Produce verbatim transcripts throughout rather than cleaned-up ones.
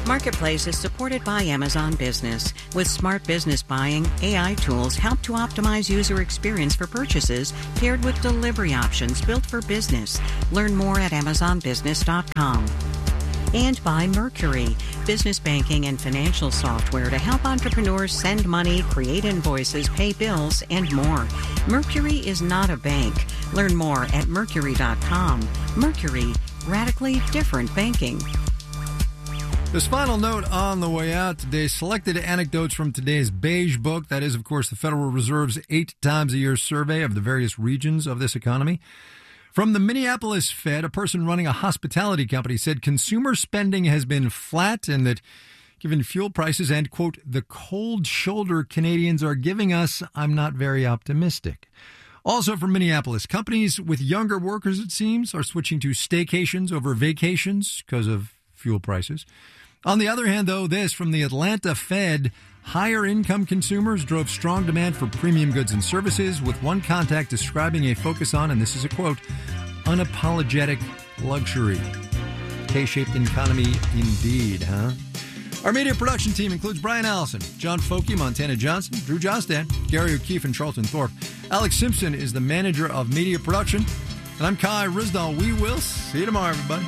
Marketplace is supported by Amazon Business. With smart business buying, A I tools help to optimize user experience for purchases paired with delivery options built for business. Learn more at amazon business dot com. And by Mercury, business banking and financial software to help entrepreneurs send money, create invoices, pay bills, and more. Mercury is not a bank. Learn more at mercury dot com. Mercury, radically different banking. This final note on the way out today, selected anecdotes from today's Beige Book. That is, of course, the Federal Reserve's eight times a year survey of the various regions of this economy. From the Minneapolis Fed, a person running a hospitality company said consumer spending has been flat and that given fuel prices and, quote, the cold shoulder Canadians are giving us, I'm not very optimistic. Also from Minneapolis, companies with younger workers, it seems, are switching to staycations over vacations because of fuel prices. On the other hand, though, this from the Atlanta Fed, higher income consumers drove strong demand for premium goods and services, with one contact describing a focus on, and this is a quote, unapologetic luxury. K-shaped economy indeed, huh? Our media production team includes Brian Allison, John Folke, Montana Johnson, Drew Johnston, Gary O'Keefe, and Charlton Thorpe. Alex Simpson is the manager of media production. And I'm Kai Rizdal. We will see you tomorrow, everybody.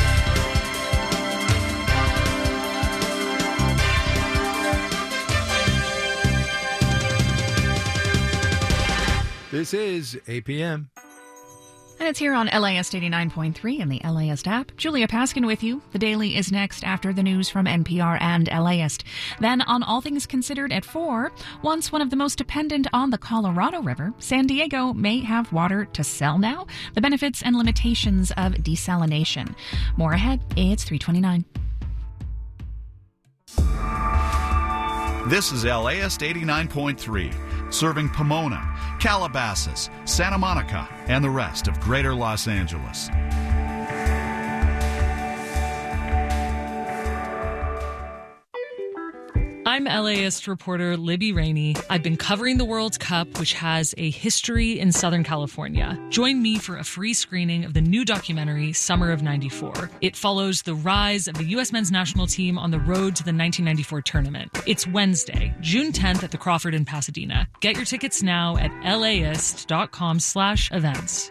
This is A P M. And it's here on L A S eighty-nine point three and the L A S app. Julia Paskin with you. The Daily is next after the news from N P R and L A S. Then on All Things Considered at four, once one of the most dependent on the Colorado River, San Diego may have water to sell now. The benefits and limitations of desalination. More ahead. It's three twenty-nine. This is L A S eighty-nine point three, serving Pomona, Calabasas, Santa Monica, and the rest of Greater Los Angeles. I'm L A S reporter Libby Rainey. I've been covering the World Cup, which has a history in Southern California. Join me for a free screening of the new documentary, Summer of ninety-four. It follows the rise of the U S men's national team on the road to the nineteen ninety-four tournament. It's Wednesday, June tenth at the Crawford in Pasadena. Get your tickets now at laist.com slash events.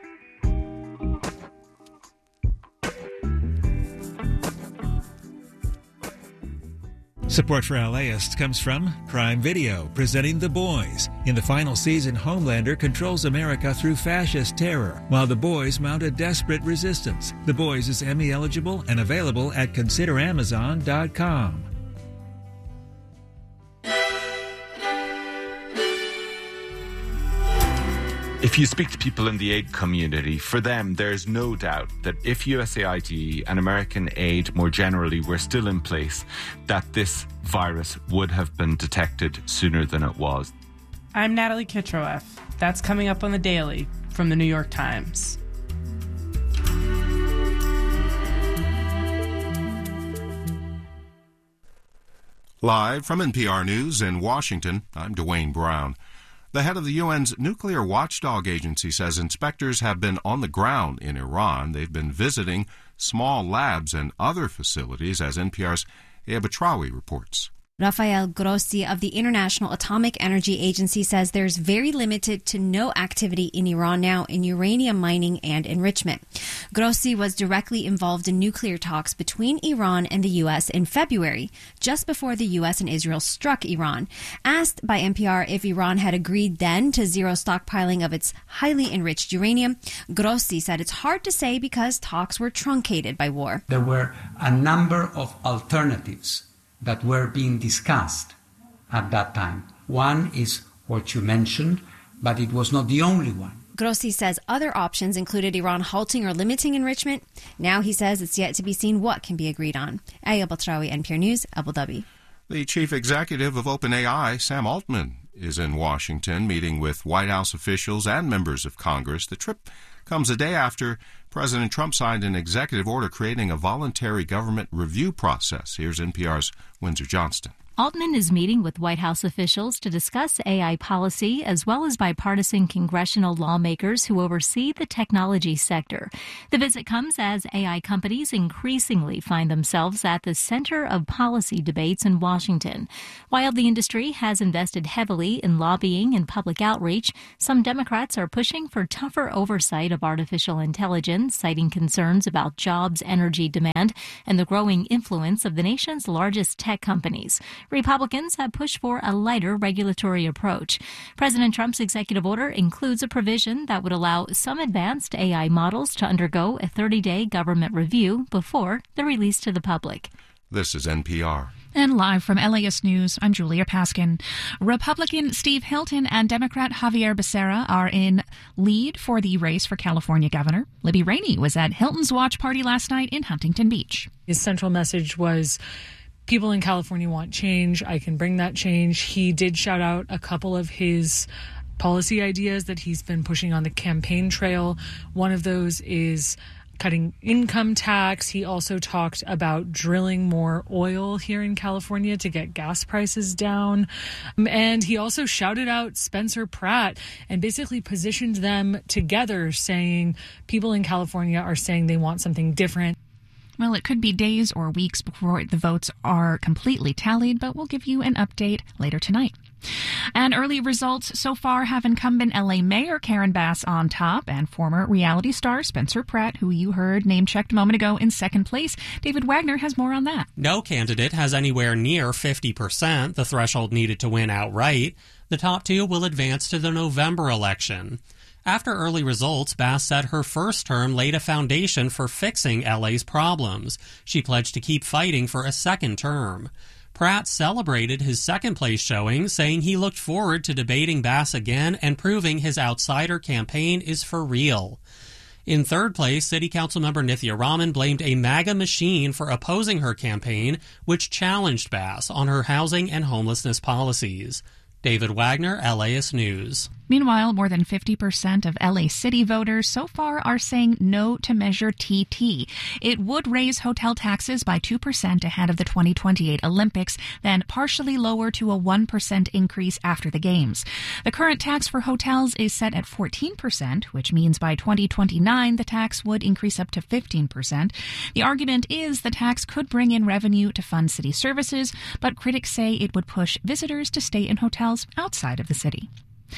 Support for LAist comes from Prime Video, presenting The Boys. In the final season, Homelander controls America through fascist terror, while the boys mount a desperate resistance. The Boys is Emmy eligible and available at consider amazon dot com. If you speak to people in the aid community, for them, there's no doubt that if U S A I D and American aid more generally were still in place, that this virus would have been detected sooner than it was. I'm Natalie Kitroeff. That's coming up on The Daily from the New York Times. Live from N P R News in Washington, I'm Dwayne Brown. The head of the U N's Nuclear Watchdog Agency says inspectors have been on the ground in Iran. They've been visiting small labs and other facilities, as N P R's Ea Batrawi reports. Rafael Grossi of the International Atomic Energy Agency says there's very limited to no activity in Iran now in uranium mining and enrichment. Grossi was directly involved in nuclear talks between Iran and the U S in February, just before the U S and Israel struck Iran. Asked by N P R if Iran had agreed then to zero stockpiling of its highly enriched uranium, Grossi said it's hard to say because talks were truncated by war. There were a number of alternatives that were being discussed at that time. One is what you mentioned, but it was not the only one. Grossi says other options included Iran halting or limiting enrichment. Now he says it's yet to be seen what can be agreed on. Ea Batrawi, N P R News, Abu Dhabi. The chief executive of OpenAI, Sam Altman, is in Washington meeting with White House officials and members of Congress. The trip comes a day after President Trump signed an executive order creating a voluntary government review process. Here's N P R's Windsor Johnston. Altman is meeting with White House officials to discuss A I policy as well as bipartisan congressional lawmakers who oversee the technology sector. The visit comes as A I companies increasingly find themselves at the center of policy debates in Washington. While the industry has invested heavily in lobbying and public outreach, some Democrats are pushing for tougher oversight of artificial intelligence, citing concerns about jobs, energy demand, and the growing influence of the nation's largest tech companies. Republicans have pushed for a lighter regulatory approach. President Trump's executive order includes a provision that would allow some advanced A I models to undergo a thirty-day government review before they're released to the public. This is N P R. And live from L A S News, I'm Julia Paskin. Republican Steve Hilton and Democrat Javier Becerra are in lead for the race for California governor. Libby Rainey was at Hilton's watch party last night in Huntington Beach. His central message was, people in California want change. I can bring that change. He did shout out a couple of his policy ideas that he's been pushing on the campaign trail. One of those is cutting income tax. He also talked about drilling more oil here in California to get gas prices down. And he also shouted out Spencer Pratt and basically positioned them together, saying people in California are saying they want something different. Well, it could be days or weeks before the votes are completely tallied, but we'll give you an update later tonight. And early results so far have incumbent L A Mayor Karen Bass on top and former reality star Spencer Pratt, who you heard name-checked a moment ago, in second place. David Wagner has more on that. No candidate has anywhere near fifty percent, the threshold needed to win outright. The top two will advance to the November election. After early results, Bass said her first term laid a foundation for fixing L A's problems. She pledged to keep fighting for a second term. Pratt celebrated his second-place showing, saying he looked forward to debating Bass again and proving his outsider campaign is for real. In third place, City Council member Nithya Raman blamed a MAGA machine for opposing her campaign, which challenged Bass on her housing and homelessness policies. David Wagner, L A S News. Meanwhile, more than fifty percent of L A City voters so far are saying no to Measure T T. It would raise hotel taxes by two percent ahead of the twenty twenty-eight Olympics, then partially lower to a one percent increase after the Games. The current tax for hotels is set at fourteen percent, which means by twenty twenty-nine the tax would increase up to fifteen percent. The argument is the tax could bring in revenue to fund city services, but critics say it would push visitors to stay in hotels outside of the city.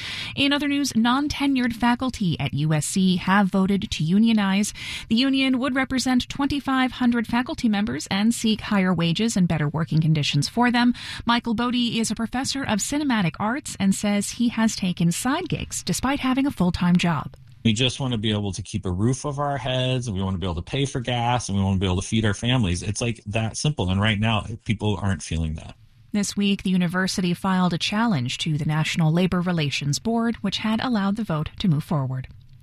In other news, non-tenured faculty at U S C have voted to unionize. The union would represent twenty-five hundred faculty members and seek higher wages and better working conditions for them. Michael Bodie is a professor of cinematic arts and says he has taken side gigs despite having a full-time job. We just want to be able to keep a roof over our heads, and we want to be able to pay for gas, and we want to be able to feed our families. It's like that simple. And right now, people aren't feeling that. This week, the university filed a challenge to the National Labor Relations Board, which had allowed the vote to move forward.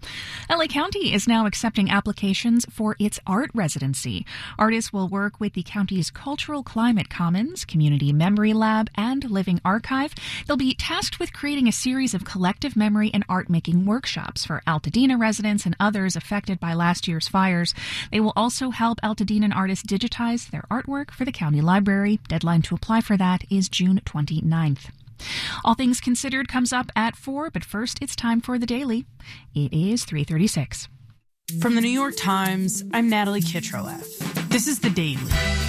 L A County is now accepting applications for its art residency. Artists will work with the county's Cultural Climate Commons, Community Memory Lab, and Living Archive. They'll be tasked with creating a series of collective memory and art-making workshops for Altadena residents and others affected by last year's fires. They will also help Altadenan artists digitize their artwork for the county library. Deadline to apply for that is June twenty-ninth. All Things Considered comes up at four, but first it's time for The Daily. It is three thirty-six. From the New York Times, I'm Natalie Kitroeff. This is The Daily.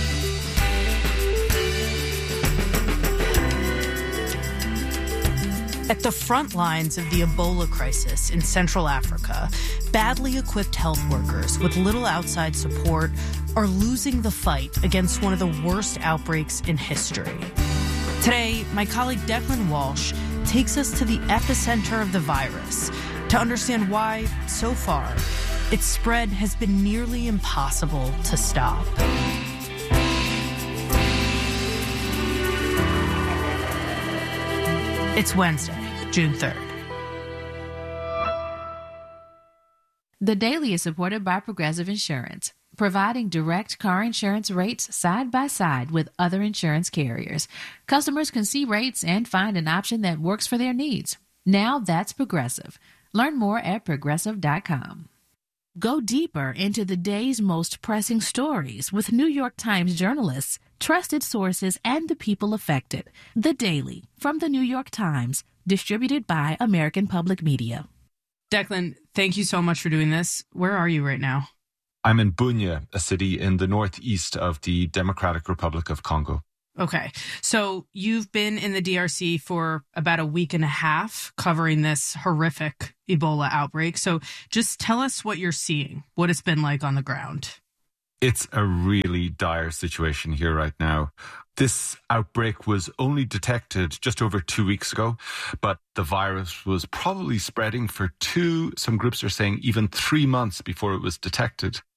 At the front lines of the Ebola crisis in Central Africa, badly equipped health workers with little outside support are losing the fight against one of the worst outbreaks in history. Today, my colleague Declan Walsh takes us to the epicenter of the virus to understand why, so far, its spread has been nearly impossible to stop. It's Wednesday, June third. The Daily is supported by Progressive Insurance, providing direct car insurance rates side by side with other insurance carriers. Customers can see rates and find an option that works for their needs. Now that's Progressive. Learn more at progressive dot com. Go deeper into the day's most pressing stories with New York Times journalists, trusted sources, and the people affected. The Daily from the New York Times, distributed by American Public Media. Declan, thank you so much for doing this. Where are you right now? I'm in Bunia, a city in the northeast of the Democratic Republic of Congo. Okay. So you've been in the D R C for about a week and a half covering this horrific Ebola outbreak. So just tell us what you're seeing, what it's been like on the ground. It's a really dire situation here right now. This outbreak was only detected just over two weeks ago, but the virus was probably spreading for two, some groups are saying even three months before it was detected.